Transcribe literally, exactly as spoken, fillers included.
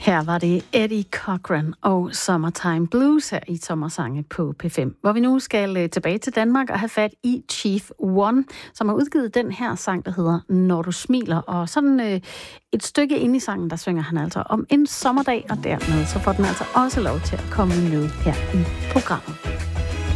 Her var det Eddie Cochran og Summertime Blues her i Sommersange på P fem, hvor vi nu skal tilbage til Danmark og have fat i Chief One, som har udgivet den her sang, der hedder Når du smiler. Og sådan øh, et stykke inde i sangen, der synger han altså om en sommerdag, og dermed så får den altså også lov til at komme med her i programmet.